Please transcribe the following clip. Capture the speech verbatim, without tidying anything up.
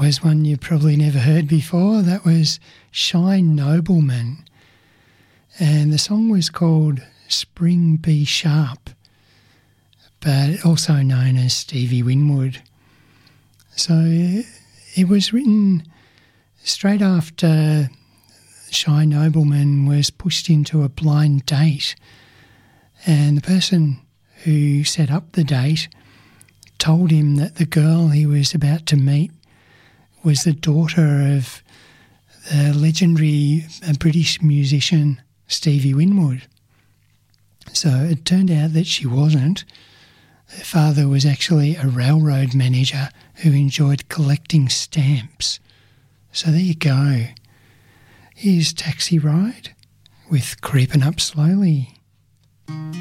was one you've probably never heard before. That was Shy Nobleman. And the song was called Spring B Sharp, but also known as Stevie Winwood. So it was written straight after Shy Nobleman was pushed into a blind date, and the person who set up the date told him that the girl he was about to meet was the daughter of the legendary British musician Stevie Winwood. So it turned out that she wasn't. Her father was actually a railroad manager who enjoyed collecting stamps. So there you go. Here's Taxi Ride with Creeping Up Slowly.